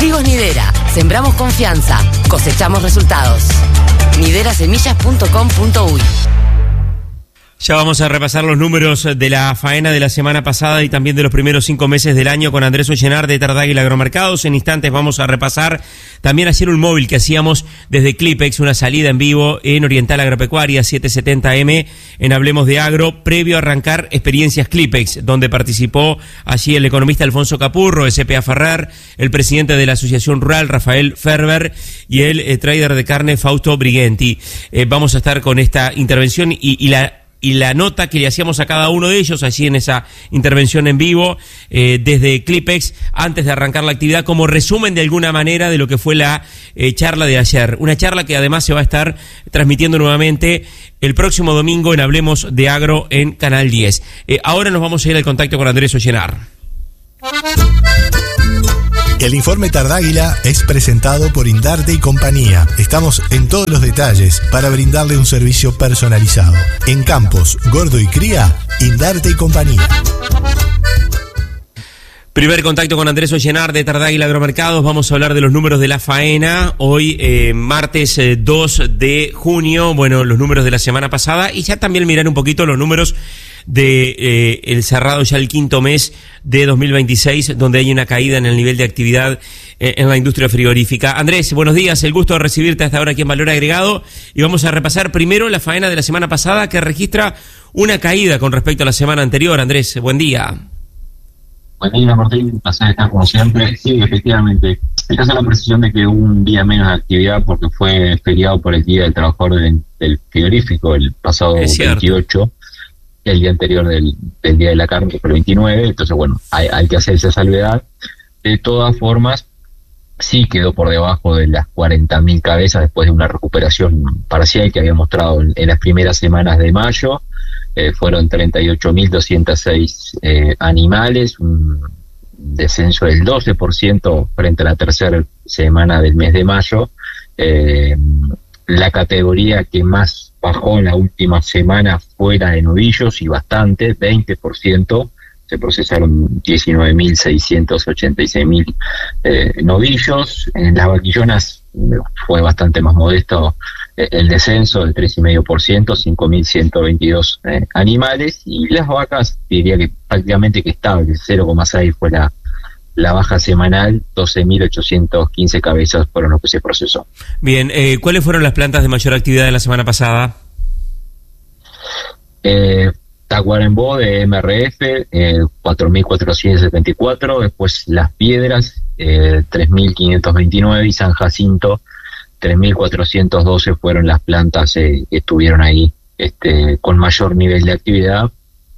Cultivos Nidera. Sembramos confianza. Cosechamos resultados. niderasemillas.com.uy. Ya vamos a repasar los números de la faena de la semana pasada y también de los primeros 5 meses del año con Andrés Ollenar de Tardáguila Agromercados. En instantes vamos a repasar también ayer un móvil que hacíamos desde Clipex, una salida en vivo en Oriental Agropecuaria 770M en Hablemos de Agro, previo a arrancar Experiencias Clipex, donde participó allí el economista Alfonso Capurro, S.P.A. Ferrer, el presidente de la Asociación Rural Rafael Ferber y el trader de carne Fausto Brighenti. Vamos a estar con esta intervención y la nota que le hacíamos a cada uno de ellos allí en esa intervención en vivo desde Clipex antes de arrancar la actividad, como resumen de alguna manera de lo que fue la charla de ayer. Una charla que además se va a estar transmitiendo nuevamente el próximo domingo en Hablemos de Agro en Canal 10. Ahora nos vamos a ir al contacto con Andrés Ollenar. El informe Tardáguila es presentado por Indarte y compañía. Estamos en todos los detalles para brindarle un servicio personalizado. En Campos, Gordo y Cría, Indarte y compañía. Primer contacto con Andrés Ollenar de Tardáguila Agromercados. Vamos a hablar de los números de la faena. Hoy, martes 2 de junio, bueno, los números de la semana pasada y ya también mirar un poquito los números de el cerrado ya el quinto mes de 2026, donde hay una caída en el nivel de actividad en la industria frigorífica. Andrés, buenos días, el gusto de recibirte hasta ahora aquí en Valor Agregado y vamos a repasar primero la faena de la semana pasada que registra una caída con respecto a la semana anterior. Andrés, buen día. Buen día, Martín, un placer estar como siempre. Sí, efectivamente, hay que hacer la precisión de que hubo un día menos de actividad porque fue feriado por el Día del Trabajador del Frigorífico el pasado 28, el día anterior del Día de la Carne, que fue el 29, entonces bueno, hay que hacer esa salvedad. De todas formas, sí quedó por debajo de las 40.000 cabezas después de una recuperación parcial que había mostrado en las primeras semanas de mayo. Fueron 38.206 animales, un descenso del 12% frente a la tercera semana del mes de mayo. La categoría que más bajó en la última semana fue la de novillos, y bastante, 20%. Se procesaron 19.686.000 novillos. En las vaquillonas fue bastante más modesto el descenso del 3,5%, 5.122 animales, y las vacas diría que prácticamente que estable, 0,6 fue la baja semanal, 12.815 cabezas fueron lo que se procesó. Bien, ¿cuáles fueron las plantas de mayor actividad de la semana pasada? Tacuarembó de MRF, 4.474, después Las Piedras, 3.529, y San Jacinto, 3.412 fueron las plantas que estuvieron ahí con mayor nivel de actividad,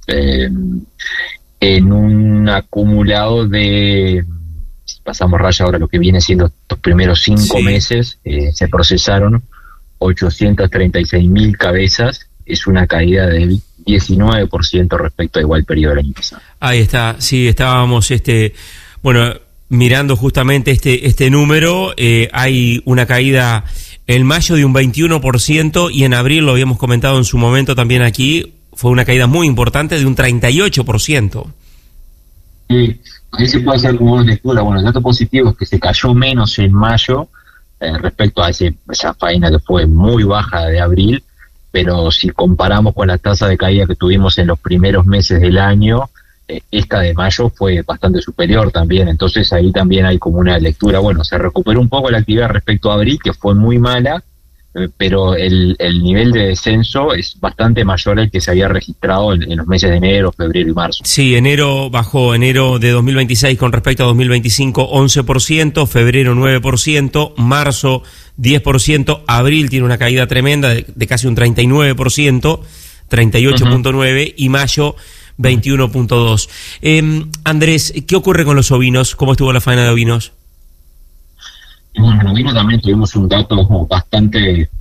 en un acumulado de, si pasamos raya ahora, lo que viene siendo estos primeros 5 meses, se procesaron 836.000 cabezas, es una caída del 19% respecto a igual periodo del año pasado. Ahí está, sí, estábamos mirando justamente este número. Hay una caída en mayo de un 21% y en abril, lo habíamos comentado en su momento también aquí, fue una caída muy importante de un 38%. Sí, ahí se puede hacer como una lectura. Bueno, el dato positivo es que se cayó menos en mayo respecto a esa faena que fue muy baja de abril, pero si comparamos con la tasa de caída que tuvimos en los primeros meses del año, esta de mayo fue bastante superior también, entonces ahí también hay como una lectura. Bueno, se recuperó un poco la actividad respecto a abril, que fue muy mala, pero el nivel de descenso es bastante mayor al que se había registrado en los meses de enero, febrero y marzo. Sí, enero bajó, enero de 2026 con respecto a 2025 11%, febrero 9%, marzo 10%, abril tiene una caída tremenda de casi un 39%, 38.9%, y mayo 21.2%. Andrés, ¿qué ocurre con los ovinos? ¿Cómo estuvo la faena de ovinos? Bueno, en ovinos también tuvimos un dato bastante,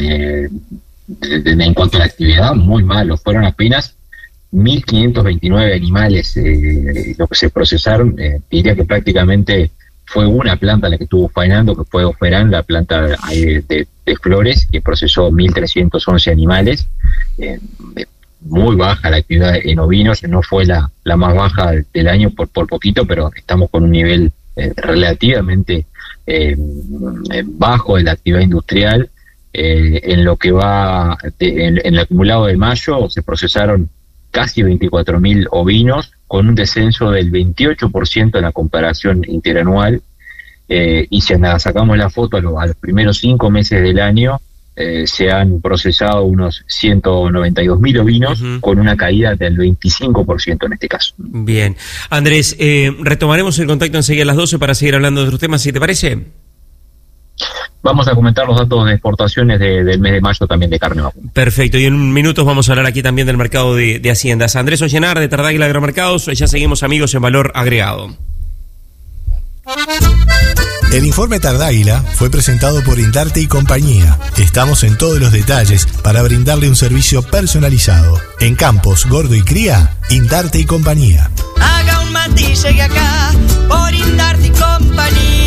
en cuanto a la actividad, muy malo. Fueron apenas 1.529 animales lo que se procesaron. Diría que prácticamente fue una planta la que estuvo faenando, que fue Oferán, la planta de Flores, que procesó 1.311 animales. Muy baja la actividad en ovinos, no fue la más baja del año por poquito, pero estamos con un nivel relativamente bajo de la actividad industrial. En lo que va en el acumulado de mayo se procesaron casi 24.000 ovinos, con un descenso del 28% en la comparación interanual, y si sacamos la foto a los primeros 5 meses del año, se han procesado unos 192.000 ovinos, con una caída del 25% en este caso. Bien. Andrés, retomaremos el contacto enseguida a las 12 para seguir hablando de otros temas, si te parece. Vamos a comentar los datos de exportaciones del mes de mayo también de carne vacuna. Perfecto, y en minutos vamos a hablar aquí también del mercado de haciendas. Andrés Ollenar, de Tardáguila Agromercados, ya seguimos, amigos, en Valor Agregado. El informe Tardáguila fue presentado por Indarte y Compañía. Estamos en todos los detalles para brindarle un servicio personalizado. En Campos, Gordo y Cría, Indarte y Compañía. Haga un mate y llegue acá por Indarte y Compañía.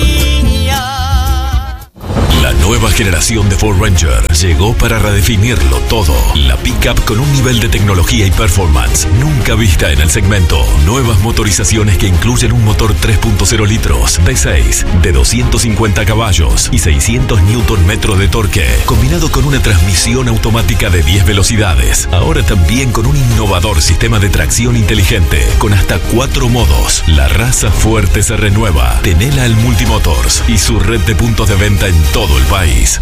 La nueva generación de Ford Ranger llegó para redefinirlo todo. La pickup con un nivel de tecnología y performance nunca vista en el segmento. Nuevas motorizaciones que incluyen un motor 3.0 litros V6 de 250 caballos y 600 Nm de torque, combinado con una transmisión automática de 10 velocidades. Ahora también con un innovador sistema de tracción inteligente con hasta 4 modos. La raza fuerte se renueva. Tenela al Multimotors y su red de puntos de venta en todo el país.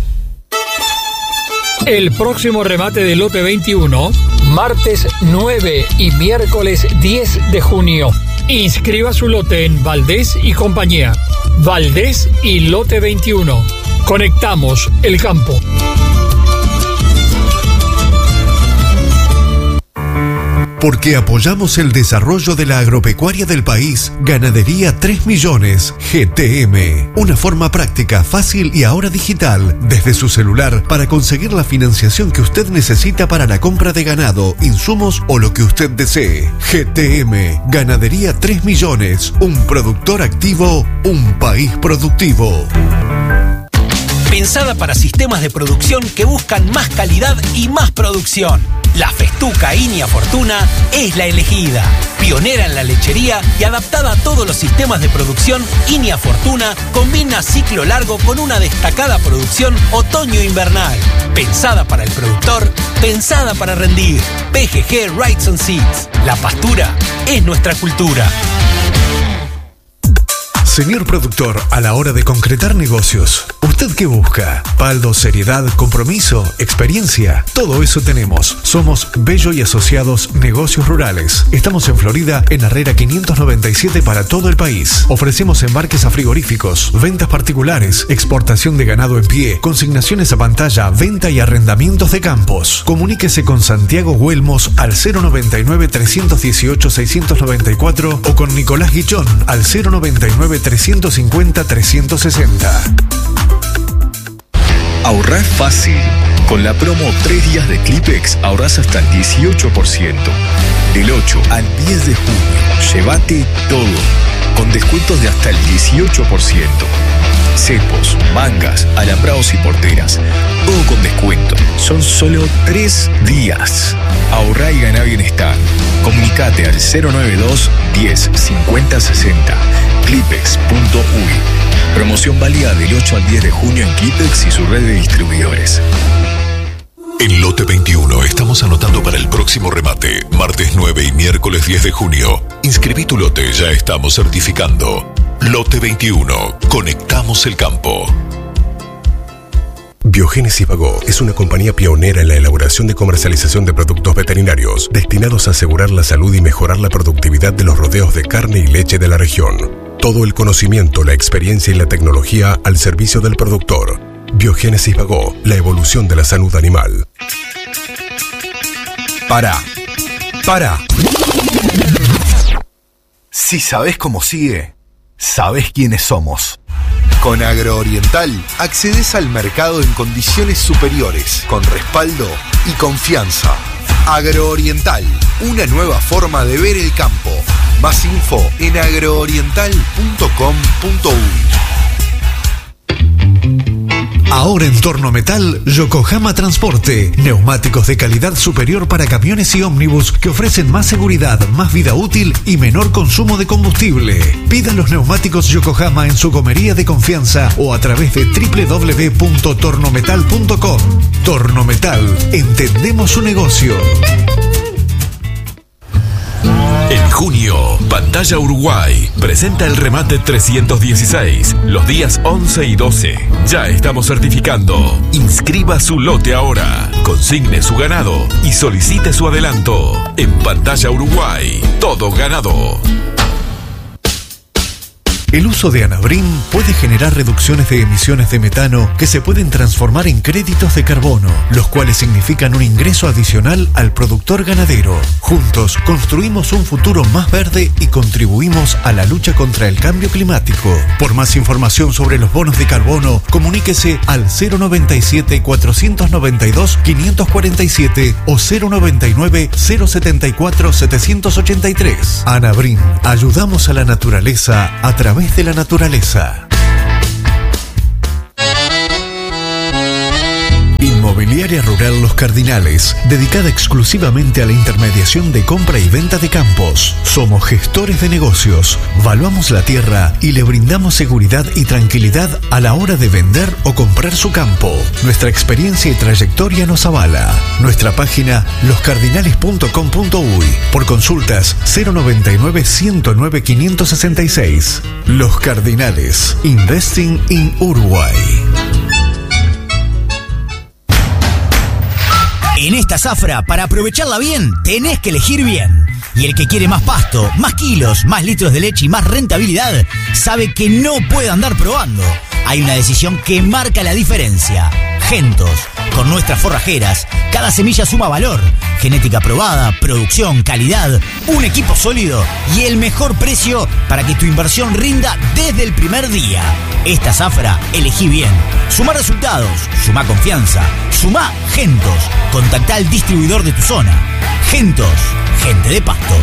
El próximo remate del lote 21, martes 9 y miércoles 10 de junio. Inscriba su lote en Valdés y Compañía. Valdés y lote 21. Conectamos el campo. Porque apoyamos el desarrollo de la agropecuaria del país, Ganadería 3 Millones, GTM. Una forma práctica, fácil y ahora digital, desde su celular, para conseguir la financiación que usted necesita para la compra de ganado, insumos o lo que usted desee. GTM, Ganadería 3 Millones, un productor activo, un país productivo. Pensada para sistemas de producción que buscan más calidad y más producción. La Festuca Inia Fortuna es la elegida. Pionera en la lechería y adaptada a todos los sistemas de producción, Inia Fortuna combina ciclo largo con una destacada producción otoño-invernal. Pensada para el productor, pensada para rendir. PGG Rights on Seeds. La pastura es nuestra cultura. Señor productor, a la hora de concretar negocios, ¿usted qué busca? Paldo, seriedad, compromiso, experiencia. Todo eso tenemos. Somos Bello y Asociados Negocios Rurales. Estamos en Florida, en Herrera 597 para todo el país. Ofrecemos embarques a frigoríficos, ventas particulares, exportación de ganado en pie, consignaciones a pantalla, venta y arrendamientos de campos. Comuníquese con Santiago Huelmos al 099-318-694 o con Nicolás Guichón al 099-350-360. Ahorrar fácil. Con la promo 3 días de Clipex ahorras hasta el 18%. Del 8 al 10 de junio, llévate todo, con descuentos de hasta el 18%. Cepos, mangas, alambrados y porteras, todo con descuento. Son solo 3 días. Ahorrá y ganá bienestar. Comunicate al 092 10 50 60. Clipex.uy. Promoción válida del 8 al 10 de junio en Clipex y su red de distribuidores. En Lote 21 estamos anotando para el próximo remate, martes 9 y miércoles 10 de junio. Inscribí tu lote, ya estamos certificando. Lote 21, conectamos el campo. Biogénesis Bagó es una compañía pionera en la elaboración y comercialización de productos veterinarios destinados a asegurar la salud y mejorar la productividad de los rodeos de carne y leche de la región. Todo el conocimiento, la experiencia y la tecnología al servicio del productor. Biogénesis Bagó, la evolución de la salud animal. Para. Si sabés cómo sigue, sabés quiénes somos. Con Agrooriental accedes al mercado en condiciones superiores, con respaldo y confianza. Agrooriental, una nueva forma de ver el campo. Más info en agrooriental.com.uy. Ahora en Tornometal, Yokohama Transporte. Neumáticos de calidad superior para camiones y ómnibus que ofrecen más seguridad, más vida útil y menor consumo de combustible. Pida los neumáticos Yokohama en su gomería de confianza o a través de www.tornometal.com. Tornometal, entendemos su negocio. En junio, Pantalla Uruguay presenta el remate 316, los días 11 y 12. Ya estamos certificando. Inscriba su lote ahora, consigne su ganado y solicite su adelanto. En Pantalla Uruguay, todo ganado. El uso de Anabrim puede generar reducciones de emisiones de metano que se pueden transformar en créditos de carbono, los cuales significan un ingreso adicional al productor ganadero. Juntos construimos un futuro más verde y contribuimos a la lucha contra el cambio climático. Por más información sobre los bonos de carbono, comuníquese al 097-492-547 o 099-074-783. Anabrim, ayudamos a la naturaleza a través de la naturaleza. Inmobiliaria Rural Los Cardinales, dedicada exclusivamente a la intermediación de compra y venta de campos. Somos gestores de negocios, valuamos la tierra y le brindamos seguridad y tranquilidad a la hora de vender o comprar su campo. Nuestra experiencia y trayectoria nos avala. Nuestra página loscardinales.com.uy. Por consultas 099-109-566. Los Cardinales, Investing in Uruguay. En esta zafra, para aprovecharla bien, tenés que elegir bien. Y el que quiere más pasto, más kilos, más litros de leche y más rentabilidad, sabe que no puede andar probando. Hay una decisión que marca la diferencia. Gentos. Con nuestras forrajeras, cada semilla suma valor. Genética probada, producción, calidad, un equipo sólido y el mejor precio para que tu inversión rinda desde el primer día. Esta zafra, elegí bien. Suma resultados, suma confianza, suma Gentos. Contactá al distribuidor de tu zona. Gentos, gente de pastos.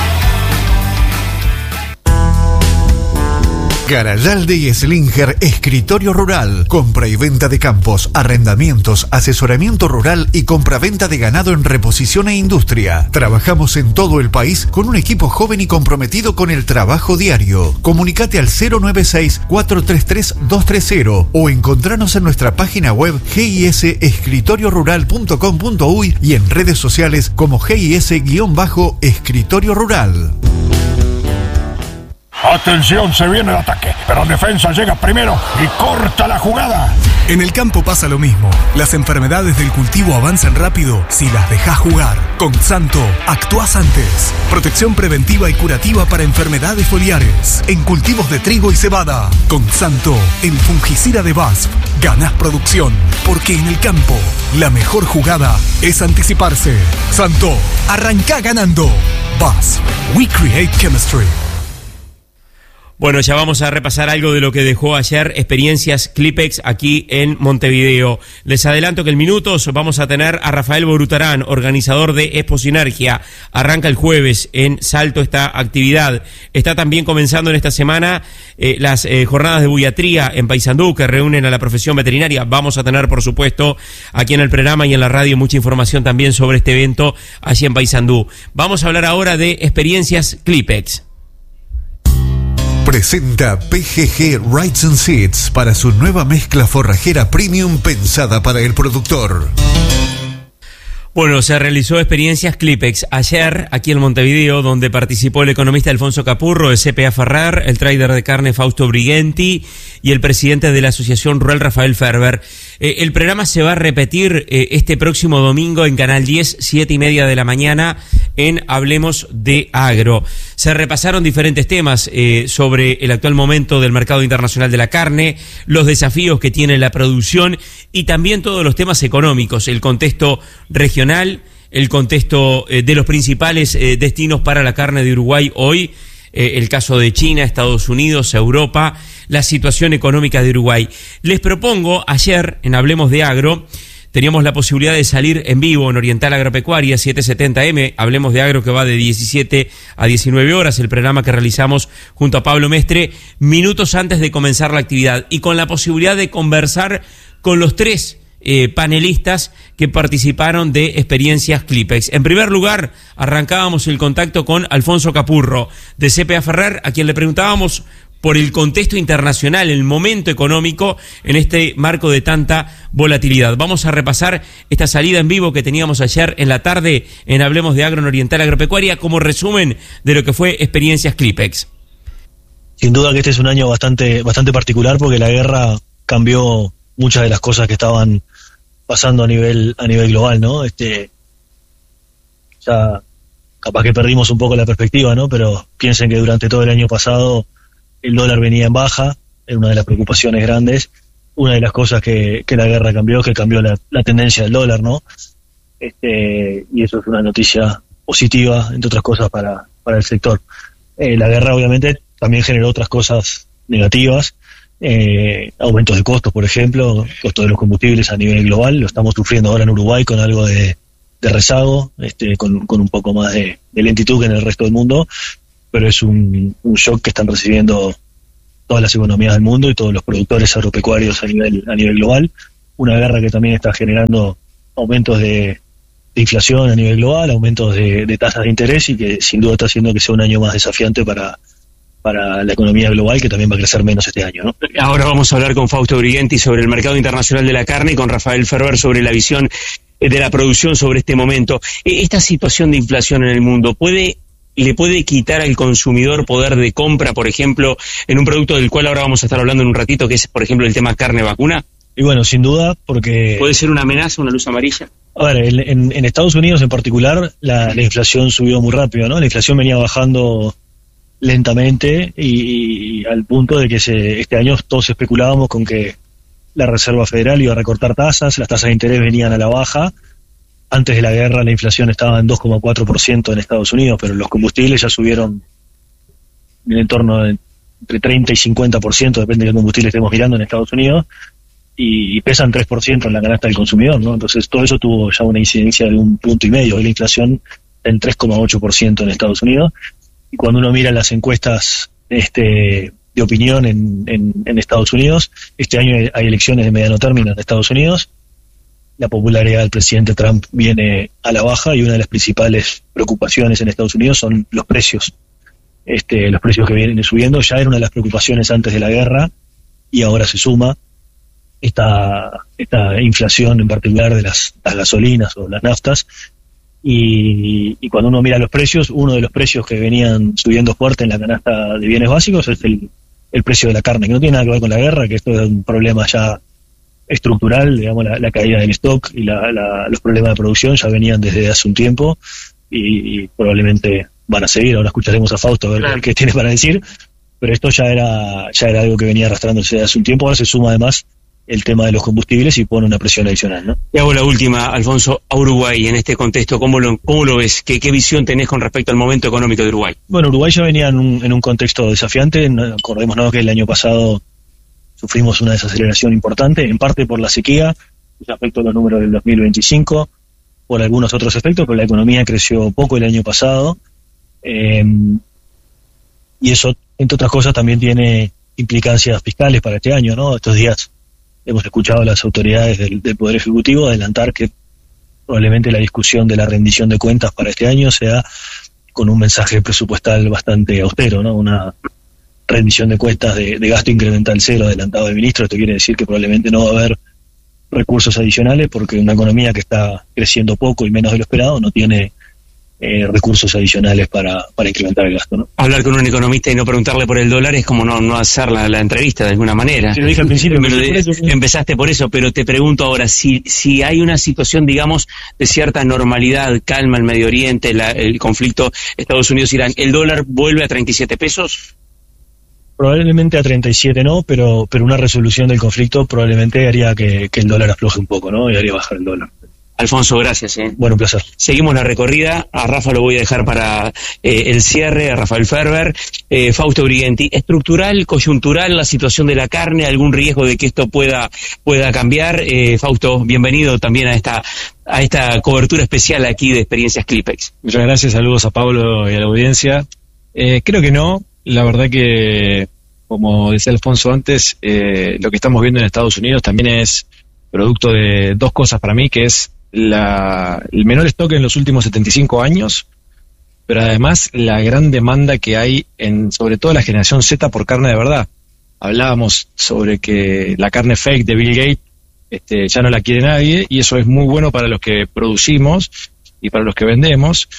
Garayalde y Slinger, escritorio rural, compra y venta de campos, arrendamientos, asesoramiento rural y compra-venta de ganado en reposición e industria. Trabajamos en todo el país con un equipo joven y comprometido con el trabajo diario. Comunicate al 096-433-230 o encontranos en nuestra página web gisescritoriorural.com.uy y en redes sociales como GIS-escritorio rural. Atención, se viene el ataque, pero defensa llega primero y corta la jugada. En el campo pasa lo mismo. Las enfermedades del cultivo avanzan rápido si las dejas jugar. Con Xanto, actuás antes. Protección preventiva y curativa para enfermedades foliares en cultivos de trigo y cebada. Con Xanto, el fungicida de BASF, ganás producción, porque en el campo la mejor jugada es anticiparse. Xanto, arrancá ganando. BASF, we create chemistry. Bueno, ya vamos a repasar algo de lo que dejó ayer Experiencias Clipex aquí en Montevideo. Les adelanto que en minutos vamos a tener a Rafael Borutarán, organizador de Expo Sinergia. Arranca el jueves en Salto esta actividad. Está también comenzando en esta semana las jornadas de buiatría en Paysandú que reúnen a la profesión veterinaria. Vamos a tener, por supuesto, aquí en el programa y en la radio mucha información también sobre este evento allí en Paysandú. Vamos a hablar ahora de Experiencias Clipex. Presenta PGG Rides and Seeds para su nueva mezcla forrajera premium pensada para el productor. Bueno, se realizó Experiencias Clipex ayer aquí en Montevideo, donde participó el economista Alfonso Capurro de CPA Ferrer, el trader de carne Fausto Brighenti y el presidente de la Asociación Rural Rafael Ferber. El programa se va a repetir este próximo domingo en Canal 10, 7:30 de la mañana, en Hablemos de Agro. Se repasaron diferentes temas sobre el actual momento del mercado internacional de la carne, los desafíos que tiene la producción y también todos los temas económicos, el contexto regional, el contexto de los principales destinos para la carne de Uruguay hoy, el caso de China, Estados Unidos, Europa, la situación económica de Uruguay. Les propongo, ayer en Hablemos de Agro, teníamos la posibilidad de salir en vivo en Oriental Agropecuaria 770M, Hablemos de Agro, que va de 17 a 19 horas, el programa que realizamos junto a Pablo Mestre, minutos antes de comenzar la actividad, y con la posibilidad de conversar con los tres panelistas que participaron de Experiencias Clipex. En primer lugar, arrancábamos el contacto con Alfonso Capurro, de CPA Ferrer, a quien le preguntábamos por el contexto internacional, el momento económico en este marco de tanta volatilidad. Vamos a repasar esta salida en vivo que teníamos ayer en la tarde en Hablemos de Agro en Oriental Agropecuaria como resumen de lo que fue Experiencias Clipex. Sin duda que este es un año bastante particular porque la guerra cambió muchas de las cosas que estaban pasando a nivel global, ¿no? Ya capaz que perdimos un poco la perspectiva, ¿no? Pero piensen que durante todo el año pasado el dólar venía en baja, era una de las preocupaciones grandes. Una de las cosas que la guerra cambió, que cambió la tendencia del dólar, ¿no? Y eso es una noticia positiva, entre otras cosas, para el sector. La guerra obviamente también generó otras cosas negativas, aumentos de costos, por ejemplo, costos de los combustibles a nivel global. Lo estamos sufriendo ahora en Uruguay con algo de rezago, con un poco más de lentitud que en el resto del mundo, pero es un shock que están recibiendo todas las economías del mundo y todos los productores agropecuarios a nivel global. Una guerra que también está generando aumentos de inflación a nivel global, aumentos de tasas de interés, y que sin duda está haciendo que sea un año más desafiante para la economía global, que también va a crecer menos este año, ¿no? Ahora vamos a hablar con Fausto Brighenti sobre el mercado internacional de la carne y con Rafael Ferber sobre la visión de la producción sobre este momento. Esta situación de inflación en el mundo ¿le puede quitar al consumidor poder de compra, por ejemplo, en un producto del cual ahora vamos a estar hablando en un ratito, que es, por ejemplo, el tema carne vacuna? Y bueno, sin duda, porque... ¿Puede ser una amenaza, una luz amarilla? A ver, en Estados Unidos en particular, la inflación subió muy rápido, ¿no? La inflación venía bajando lentamente y al punto de que este año todos especulábamos con que la Reserva Federal iba a recortar tasas, las tasas de interés venían a la baja. Antes de la guerra la inflación estaba en 2,4% en Estados Unidos, pero los combustibles ya subieron en el entorno de entre 30 y 50%, depende de qué combustible estemos mirando en Estados Unidos, y pesan 3% en la canasta del consumidor, ¿no? Entonces todo eso tuvo ya una incidencia de 1,5 puntos. Hoy la inflación está en 3,8% en Estados Unidos, y cuando uno mira las encuestas de opinión en Estados Unidos, este año hay elecciones de mediano término en Estados Unidos. La popularidad del presidente Trump viene a la baja y una de las principales preocupaciones en Estados Unidos son los precios. Los precios que vienen subiendo ya era una de las preocupaciones antes de la guerra y ahora se suma esta inflación en particular de las gasolinas o las naftas. Y cuando uno mira los precios, uno de los precios que venían subiendo fuerte en la canasta de bienes básicos es el precio de la carne, que no tiene nada que ver con la guerra, que esto es un problema ya estructural, digamos, la caída del stock y los problemas de producción ya venían desde hace un tiempo y probablemente van a seguir. Ahora escucharemos a Fausto a ver qué tiene para decir, pero esto ya era algo que venía arrastrándose desde hace un tiempo. Ahora se suma además el tema de los combustibles y pone una presión adicional, ¿no? Y hago la última, Alfonso, a Uruguay en este contexto, ¿cómo lo ves? ¿Qué visión tenés con respecto al momento económico de Uruguay? Bueno, Uruguay ya venía en un contexto desafiante. Acordémonos que el año pasado sufrimos una desaceleración importante, en parte por la sequía, que afectó los números del 2025, por algunos otros efectos, pero la economía creció poco el año pasado, y eso, entre otras cosas, también tiene implicancias fiscales para este año, ¿no? Estos días hemos escuchado a las autoridades del Poder Ejecutivo adelantar que probablemente la discusión de la rendición de cuentas para este año sea con un mensaje presupuestal bastante austero, ¿no? Una rendición de cuentas de gasto incremental cero adelantado del ministro. Esto quiere decir que probablemente no va a haber recursos adicionales porque una economía que está creciendo poco y menos de lo esperado no tiene recursos adicionales para incrementar el gasto, ¿no? Hablar con un economista y no preguntarle por el dólar es como no hacer la entrevista de alguna manera. Sí, lo dije al principio. Empezaste por eso, pero te pregunto ahora, si hay una situación, digamos, de cierta normalidad, calma en Medio Oriente, el conflicto Estados Unidos-Irán, ¿el dólar vuelve a 37 pesos? Probablemente a 37 no, pero una resolución del conflicto probablemente haría que el dólar afloje un poco, ¿no? Y haría bajar el dólar. Alfonso, gracias. Bueno, un placer. Seguimos la recorrida. A Rafa lo voy a dejar para el cierre, a Rafael Ferber. Fausto Brighenti, ¿estructural, coyuntural la situación de la carne? ¿Algún riesgo de que esto pueda cambiar? Fausto, bienvenido también a esta cobertura especial aquí de Experiencias Clipex. Muchas gracias, saludos a Pablo y a la audiencia. Creo que no. La verdad que, como decía Alfonso antes, lo que estamos viendo en Estados Unidos también es producto de dos cosas para mí, que es el menor stock en los últimos 75 años, pero además la gran demanda que hay sobre todo la generación Z por carne de verdad. Hablábamos sobre que la carne fake de Bill Gates ya no la quiere nadie, y eso es muy bueno para los que producimos y para los que vendemos,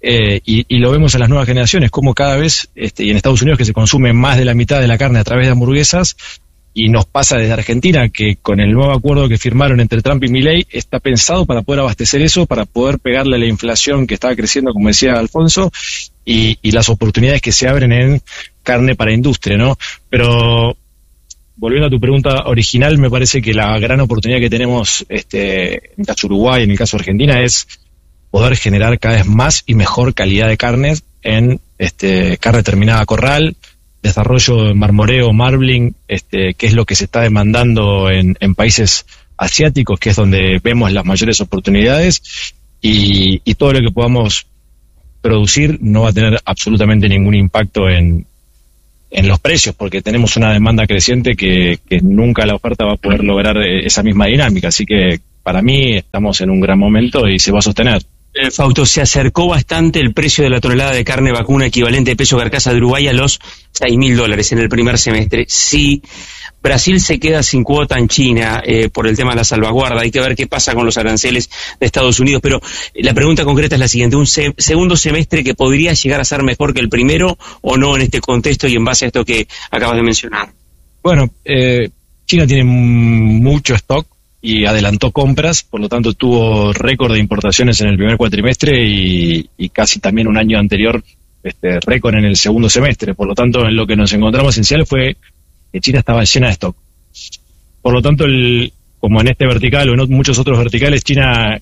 y lo vemos en las nuevas generaciones, como cada vez, y en Estados Unidos, que se consume más de la mitad de la carne a través de hamburguesas, y nos pasa desde Argentina, que con el nuevo acuerdo que firmaron entre Trump y Milei, está pensado para poder abastecer eso, para poder pegarle a la inflación que estaba creciendo, como decía Alfonso, y las oportunidades que se abren en carne para industria, ¿no? Pero volviendo a tu pregunta original, me parece que la gran oportunidad que tenemos en el caso Uruguay, en el caso Argentina, es poder generar cada vez más y mejor calidad de carnes en carne terminada a corral, desarrollo de marmoreo, marbling, que es lo que se está demandando en países asiáticos, que es donde vemos las mayores oportunidades, y todo lo que podamos producir no va a tener absolutamente ningún impacto en los precios, porque tenemos una demanda creciente que nunca la oferta va a poder lograr esa misma dinámica. Así que para mí estamos en un gran momento y se va a sostener. Fausto, se acercó bastante el precio de la tonelada de carne vacuna equivalente de peso carcasa de Uruguay a los $6.000 en el primer semestre. Sí, Brasil se queda sin cuota en China por el tema de la salvaguarda. Hay que ver qué pasa con los aranceles de Estados Unidos, pero la pregunta concreta es la siguiente: ¿un segundo semestre que podría llegar a ser mejor que el primero o no en este contexto y en base a esto que acabas de mencionar? Bueno, China tiene mucho stock y adelantó compras, por lo tanto tuvo récord de importaciones en el primer cuatrimestre y casi también un año anterior récord en el segundo semestre. Por lo tanto, en lo que nos encontramos esencial fue que China estaba llena de stock. Por lo tanto, como en este vertical o en muchos otros verticales, China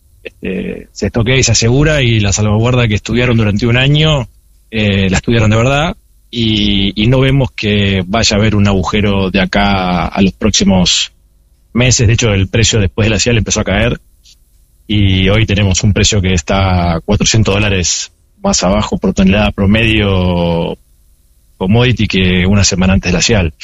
se estoquea y se asegura, y la salvaguarda que estudiaron durante un año la estudiaron de verdad, y no vemos que vaya a haber un agujero de acá a los próximos meses. De hecho, el precio después de la CIAL empezó a caer y hoy tenemos un precio que está $400 más abajo por tonelada promedio commodity que una semana antes de la CIAL.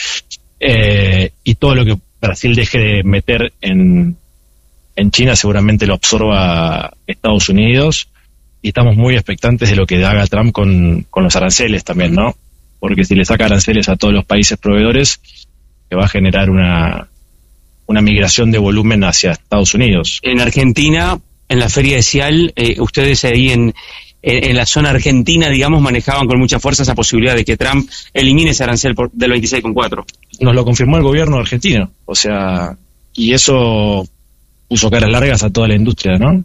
Y todo lo que Brasil deje de meter en China seguramente lo absorba Estados Unidos, y estamos muy expectantes de lo que haga Trump con los aranceles también, ¿no? Porque si le saca aranceles a todos los países proveedores, se va a generar una migración de volumen hacia Estados Unidos. En Argentina, en la feria de CIAL, ustedes ahí en la zona argentina, digamos, manejaban con mucha fuerza esa posibilidad de que Trump elimine ese arancel del 26,4. Nos lo confirmó el gobierno argentino, o sea, y eso puso caras largas a toda la industria, ¿no?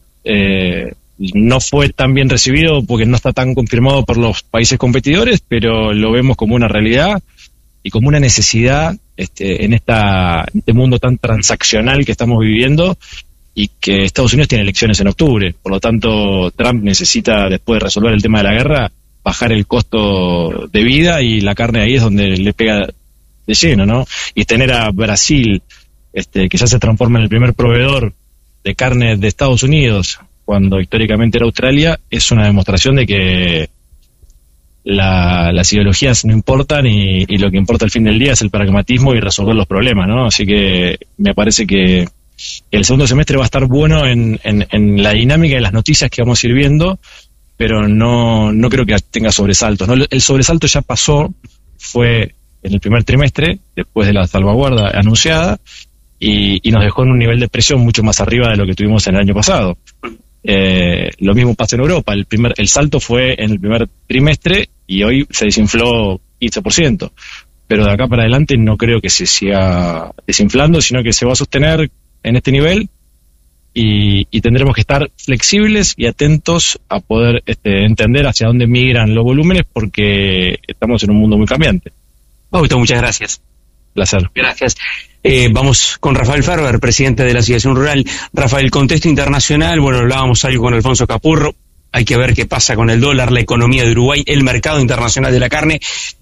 No fue tan bien recibido porque no está tan confirmado por los países competidores, pero lo vemos como una realidad y como una necesidad en este mundo tan transaccional que estamos viviendo, y que Estados Unidos tiene elecciones en octubre. Por lo tanto, Trump necesita, después de resolver el tema de la guerra, bajar el costo de vida, y la carne ahí es donde le pega de lleno, ¿no? Y tener a Brasil, que ya se transforma en el primer proveedor de carne de Estados Unidos, cuando históricamente era Australia, es una demostración de que las ideologías no importan, y lo que importa al fin del día es el pragmatismo y resolver los problemas, ¿no? Así que me parece que el segundo semestre va a estar bueno en la dinámica de las noticias que vamos a ir viendo, pero no creo que tenga sobresaltos, ¿no? El sobresalto ya pasó, fue en el primer trimestre, después de la salvaguarda anunciada, y nos dejó en un nivel de presión mucho más arriba de lo que tuvimos en el año pasado. Lo mismo pasa en Europa. El salto fue en el primer trimestre y hoy se desinfló 15%, pero de acá para adelante no creo que se siga desinflando, sino que se va a sostener en este nivel, y tendremos que estar flexibles y atentos a poder entender hacia dónde migran los volúmenes, porque estamos en un mundo muy cambiante. Fausto, muchas gracias. Placer. Gracias. Vamos con Rafael Ferber, presidente de la Asociación Rural. Rafael, contexto internacional, bueno, hablábamos algo con Alfonso Capurro, hay que ver qué pasa con el dólar, la economía de Uruguay, el mercado internacional de la carne.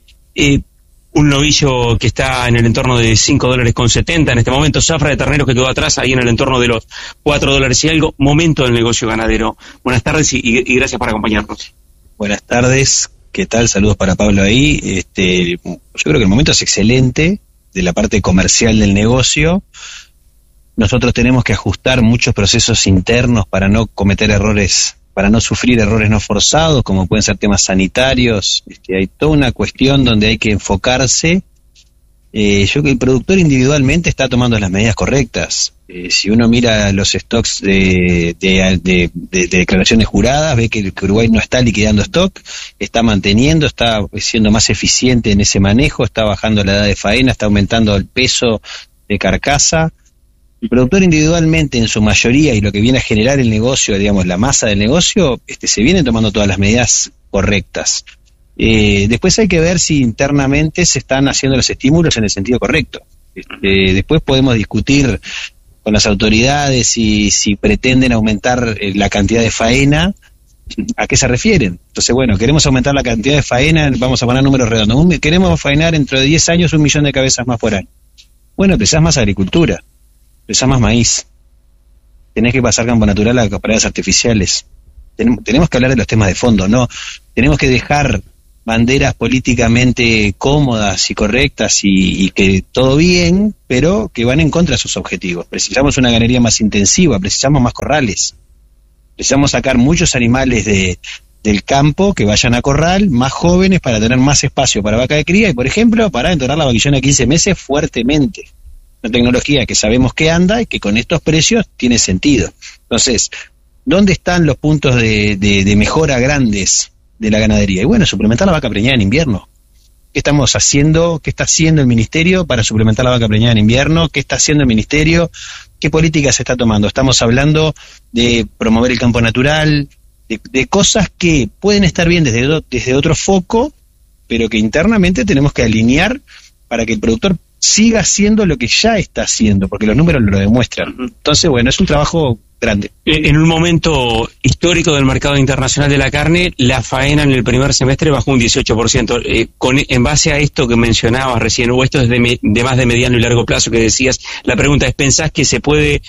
Un novillo que está en el entorno de $5.70 en este momento, zafra de terneros que quedó atrás, ahí en el entorno de los $4 y algo, momento del negocio ganadero. Buenas tardes y gracias por acompañarnos. Buenas tardes, ¿qué tal? Saludos para Pablo ahí. Yo creo que el momento es excelente de la parte comercial del negocio. nosotros tenemos que ajustar muchos procesos internos para no cometer errores, para no sufrir errores no forzados, como pueden ser temas sanitarios. Hay toda una cuestión donde hay que enfocarse. Yo creo que el productor individualmente está tomando las medidas correctas. Si uno mira los stocks de declaraciones juradas, ve que Uruguay no está liquidando stock, está manteniendo, está siendo más eficiente en ese manejo, está bajando la edad de faena, está aumentando el peso de carcasa. El productor individualmente, en su mayoría, y lo que viene a generar el negocio, digamos, la masa del negocio, se vienen tomando todas las medidas correctas. Después hay que ver si internamente se están haciendo los estímulos en el sentido correcto. Después podemos discutir con las autoridades si pretenden aumentar la cantidad de faena, ¿a qué se refieren? Entonces, bueno, queremos aumentar la cantidad de faena, vamos a poner números redondos. Queremos faenar dentro de 10 años 1 millón de cabezas más por año. Bueno, empezás más agricultura, empezás más maíz, tenés que pasar campo natural a praderas artificiales. Tenemos que hablar de los temas de fondo, ¿no? Tenemos que dejar banderas políticamente cómodas y correctas y que todo bien, pero que van en contra de sus objetivos. Precisamos una ganadería más intensiva, precisamos más corrales, precisamos sacar muchos animales del campo que vayan a corral, más jóvenes para tener más espacio para vaca de cría y, por ejemplo, para entonar la vaquillona a 15 meses fuertemente. Una tecnología que sabemos que anda y que con estos precios tiene sentido. Entonces, ¿dónde están los puntos de mejora grandes de la ganadería? Y bueno, suplementar la vaca preñada en invierno. ¿Qué estamos haciendo? ¿Qué está haciendo el Ministerio para suplementar la vaca preñada en invierno? ¿Qué está haciendo el Ministerio? ¿Qué políticas se está tomando? Estamos hablando de promover el campo natural, de cosas que pueden estar bien desde otro foco, pero que internamente tenemos que alinear para que el productor siga haciendo lo que ya está haciendo, porque los números lo demuestran. Entonces, bueno, es un trabajo grande. En un momento histórico del mercado internacional de la carne, la faena en el primer semestre bajó un 18%. En base a esto que mencionabas recién, o esto es de más de mediano y largo plazo que decías, la pregunta es, ¿pensás que se puede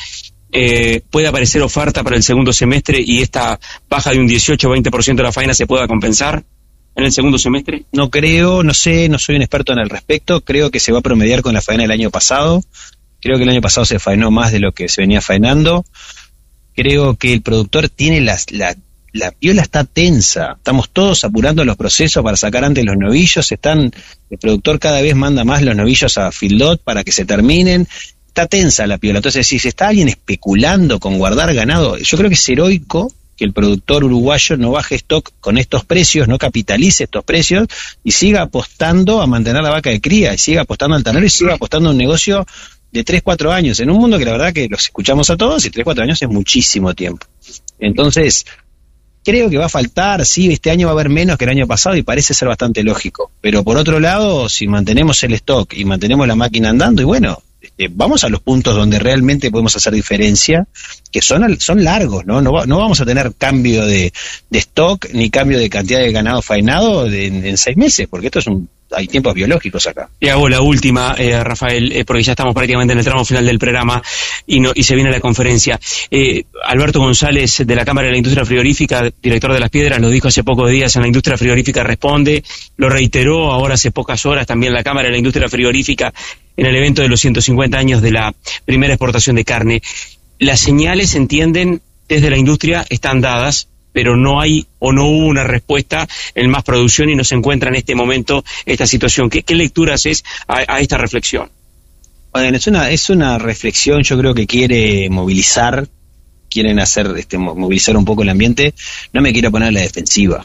aparecer oferta para el segundo semestre y esta baja de un 18-20% de la faena se pueda compensar en el segundo semestre? No creo, no sé, no soy un experto en el respecto. Creo que se va a promediar con la faena del año pasado. Creo que el año pasado se faenó más de lo que se venía faenando. Creo que el productor tiene la piola está tensa. Estamos todos apurando los procesos para sacar antes los novillos. El productor cada vez manda más los novillos a Fildot para que se terminen. Está tensa la piola. Entonces, si se está alguien especulando con guardar ganado, yo creo que es heroico que el productor uruguayo no baje stock con estos precios, no capitalice estos precios y siga apostando a mantener la vaca de cría, y siga apostando al ternero y siga apostando a un negocio de 3-4 años, en un mundo que la verdad que los escuchamos a todos y 3-4 años es muchísimo tiempo. Entonces, creo que va a faltar, sí, este año va a haber menos que el año pasado y parece ser bastante lógico, pero por otro lado, si mantenemos el stock y mantenemos la máquina andando, y bueno, vamos a los puntos donde realmente podemos hacer diferencia, que son largos, ¿no? No vamos a tener cambio de stock ni cambio de cantidad de ganado faenado en 6 meses, porque esto hay tiempos biológicos acá. Y hago la última, Rafael, porque ya estamos prácticamente en el tramo final del programa y se viene la conferencia. Alberto González, de la Cámara de la Industria Frigorífica, director de Las Piedras, lo dijo hace pocos días en La Industria Frigorífica Responde, lo reiteró ahora hace pocas horas también la Cámara de la Industria Frigorífica en el evento de los 150 años de la primera exportación de carne. Las señales, se entienden, desde la industria están dadas, pero no hay o no hubo una respuesta en más producción y no se encuentra en este momento esta situación. ¿Qué lectura haces a esta reflexión? Bueno, es una reflexión, yo creo que quieren hacer movilizar un poco el ambiente. No me quiero poner a la defensiva.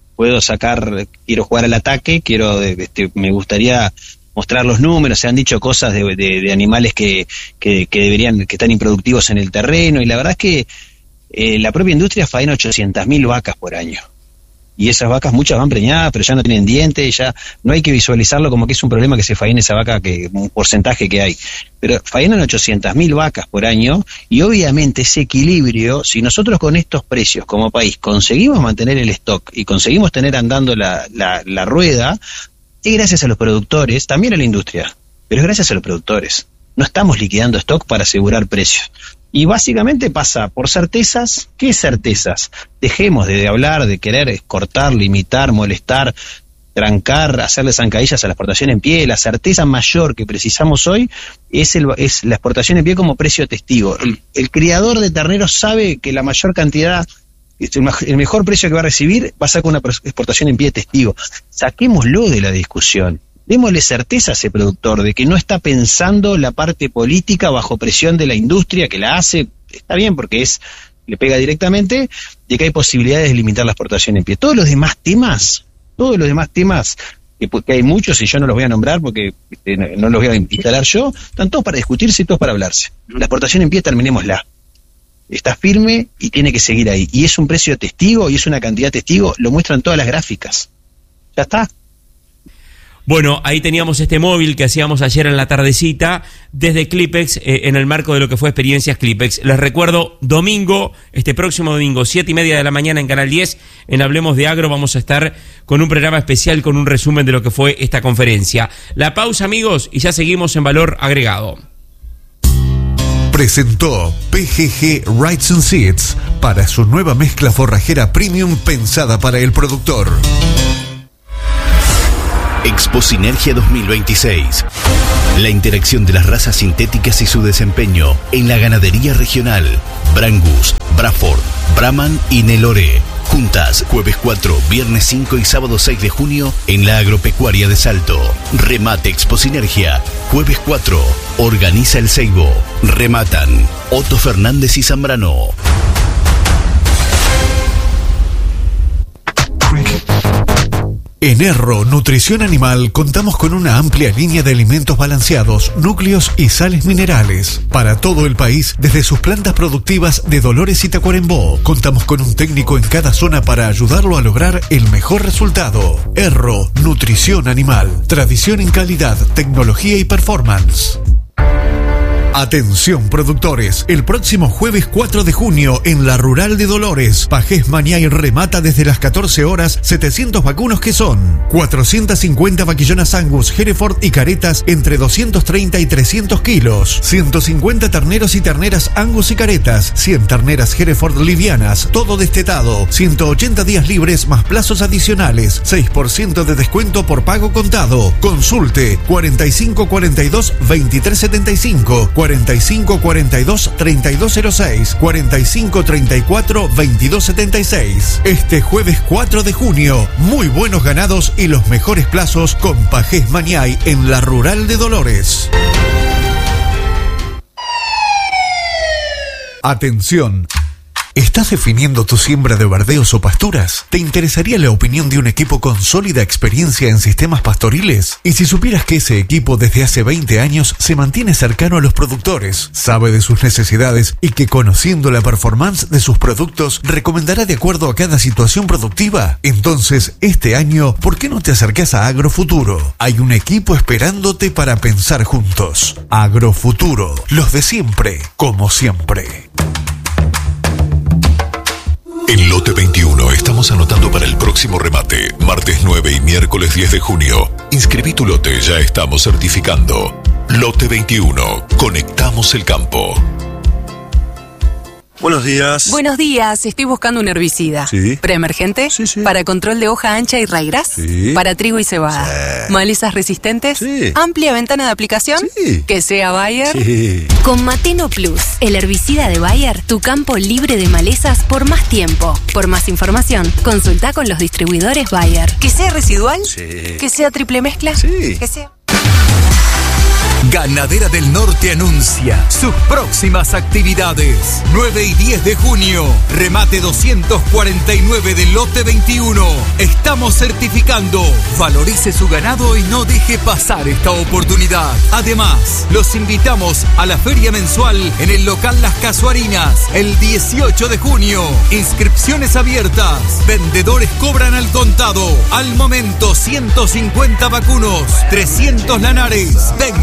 Quiero jugar al ataque, me gustaría mostrar los números. Se han dicho cosas de animales que están improductivos en el terreno, y la verdad es que la propia industria faena 800.000 vacas por año. Y esas vacas, muchas van preñadas, pero ya no tienen dientes, ya no hay que visualizarlo como que es un problema que se faene esa vaca, un porcentaje que hay. Pero faenan 800.000 vacas por año, y obviamente ese equilibrio, si nosotros con estos precios como país conseguimos mantener el stock y conseguimos tener andando la rueda, es gracias a los productores, también a la industria, pero es gracias a los productores. No estamos liquidando stock para asegurar precios. Y básicamente pasa por certezas. ¿Qué certezas? Dejemos de hablar, de querer cortar, limitar, molestar, trancar, hacerle zancadillas a la exportación en pie. La certeza mayor que precisamos hoy es la exportación en pie como precio testigo. El criador de terneros sabe que la mayor cantidad, el mejor precio que va a recibir va a ser con una exportación en pie testigo. Saquémoslo de la discusión. Démosle certeza a ese productor de que no está pensando la parte política bajo presión de la industria que la hace, está bien porque le pega directamente, de que hay posibilidades de limitar la exportación en pie. Todos los demás temas, que hay muchos y yo no los voy a nombrar porque no los voy a instalar yo, están todos para discutirse y todos para hablarse. La exportación en pie terminémosla. Está firme y tiene que seguir ahí. Y es un precio testigo y es una cantidad testigo, lo muestran todas las gráficas. Ya está. Bueno, ahí teníamos este móvil que hacíamos ayer en la tardecita desde Clipex en el marco de lo que fue Experiencias Clipex. Les recuerdo, este próximo domingo, 7:30 de la mañana en Canal 10, en Hablemos de Agro, vamos a estar con un programa especial con un resumen de lo que fue esta conferencia. La pausa, amigos, y ya seguimos en Valor Agregado. Presentó PGG Rides and Seeds para su nueva mezcla forrajera premium pensada para el productor. Expo Sinergia 2026. La interacción de las razas sintéticas y su desempeño en la ganadería regional. Brangus, Braford, Brahman y Nelore. Juntas, jueves 4, viernes 5 y sábado 6 de junio en la Agropecuaria de Salto. Remate Expo Sinergia, jueves 4. Organiza el Seibo. Rematan Otto Fernández y Zambrano. En Erro Nutrición Animal contamos con una amplia línea de alimentos balanceados, núcleos y sales minerales. Para todo el país, desde sus plantas productivas de Dolores y Tacuarembó, contamos con un técnico en cada zona para ayudarlo a lograr el mejor resultado. Erro Nutrición Animal. Tradición en calidad, tecnología y performance. Atención productores, el próximo jueves 4 de junio en la Rural de Dolores, Pajés Mañay remata desde las 14 horas 700 vacunos que son 450 vaquillonas Angus, Hereford y caretas entre 230 y 300 kilos, 150 terneros y terneras Angus y caretas, 100 terneras Hereford livianas, todo destetado, 180 días libres más plazos adicionales, 6% de descuento por pago contado. Consulte 4542 2375, 4542 3206, 4534 2276. Este jueves 4 de junio, muy buenos ganados y los mejores plazos con Pajés Mañay en la Rural de Dolores. Atención. ¿Estás definiendo tu siembra de verdeos o pasturas? ¿Te interesaría la opinión de un equipo con sólida experiencia en sistemas pastoriles? Y si supieras que ese equipo desde hace 20 años se mantiene cercano a los productores, sabe de sus necesidades y que conociendo la performance de sus productos recomendará de acuerdo a cada situación productiva? Entonces, este año, ¿por qué no te acercás a Agrofuturo? Hay un equipo esperándote para pensar juntos. Agrofuturo, los de siempre, como siempre. En Lote 21 estamos anotando para el próximo remate, martes 9 y miércoles 10 de junio. Inscribí tu lote, ya estamos certificando. Lote 21, conectamos el campo. Buenos días. Buenos días, estoy buscando un herbicida. Sí. ¿Preemergente? Sí. ¿Para control de hoja ancha y raigras? Sí. ¿Para trigo y cebada? Sí. ¿Malezas resistentes? Sí. ¿Amplia ventana de aplicación? Sí. ¿Que sea Bayer? Sí. Con Mateno Plus, el herbicida de Bayer, tu campo libre de malezas por más tiempo. Por más información, consulta con los distribuidores Bayer. ¿Que sea residual? Sí. ¿Que sea triple mezcla? Sí. ¿Que sea...? Ganadera del Norte anuncia sus próximas actividades. 9 y 10 de junio, remate 249 del Lote 21. Estamos certificando. Valorice su ganado y no deje pasar esta oportunidad. Además, los invitamos a la feria mensual en el local Las Casuarinas el 18 de junio. Inscripciones abiertas. Vendedores cobran al contado. Al momento 150 vacunos, 300 lanares.